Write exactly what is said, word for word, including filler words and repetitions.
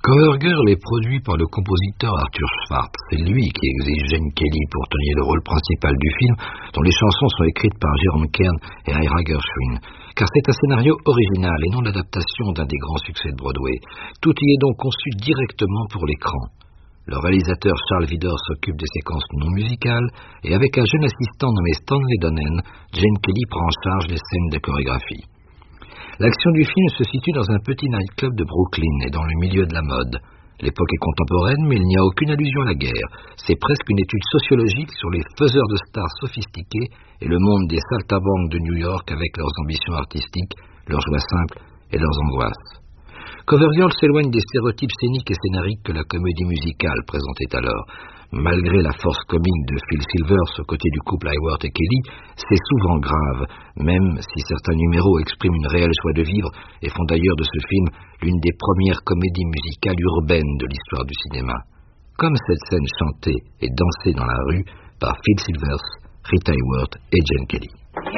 Cover Girl est produit par le compositeur Arthur Schwartz. C'est lui qui exige Gene Kelly pour tenir le rôle principal du film, dont les chansons sont écrites par Jerome Kern et Ira Gershwin. Car c'est un scénario original et non l'adaptation d'un des grands succès de Broadway. Tout y est donc conçu directement pour l'écran. Le réalisateur Charles Vidor s'occupe des séquences non musicales et avec un jeune assistant nommé Stanley Donen, Gene Kelly prend en charge les scènes de chorégraphie. L'action du film se situe dans un petit nightclub de Brooklyn et dans le milieu de la mode. L'époque est contemporaine, mais il n'y a aucune allusion à la guerre. C'est presque une étude sociologique sur les faiseurs de stars sophistiqués et le monde des saltimbanques de New York avec leurs ambitions artistiques, leurs joies simples et leurs angoisses. Cover Girl s'éloigne des stéréotypes scéniques et scénariques que la comédie musicale présentait alors. Malgré la force comique de Phil Silvers aux côtés du couple Hayworth et Kelly, c'est souvent grave, même si certains numéros expriment une réelle joie de vivre et font d'ailleurs de ce film l'une des premières comédies musicales urbaines de l'histoire du cinéma. Comme cette scène chantée et dansée dans la rue par Phil Silvers, Rita Hayworth et Gene Kelly.